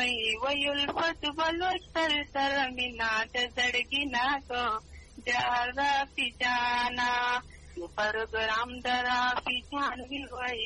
وای وای الفت بلوچتر سر مینا د زړګي نه کو جارا پی جانا پروګرام درا پی جان وی وای